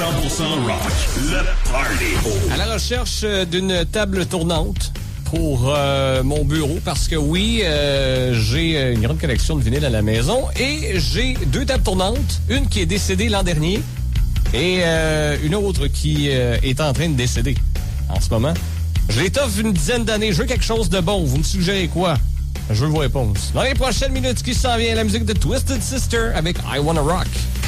rock, le party. À la recherche d'une table tournante pour mon bureau parce que oui, j'ai une grande collection de vinyles à la maison et j'ai 2 tables tournantes, une qui est décédée l'an dernier et une autre qui est en train de décéder en ce moment. Je les t'offre une dizaine d'années, je veux quelque chose de bon, vous me suggérez quoi? Je veux vos réponses. Dans les prochaines minutes, qui s'en vient, la musique de Twisted Sister avec I Wanna Rock.